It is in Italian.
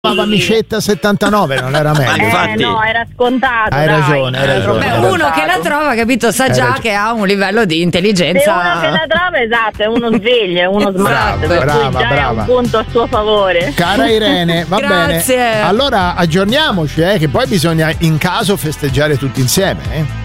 Amicetta 79, non era meglio? Infatti. No, era scontato. Hai ragione, hai ragione. Beh, uno che la trova, capito, sa già che ha un livello di Se intelligenza. uno che la trova, esatto, è uno sveglio, è uno smart, per cui già è un punto a suo favore. Cara Irene, va Grazie. bene. Allora aggiorniamoci, che poi bisogna in caso festeggiare tutti insieme.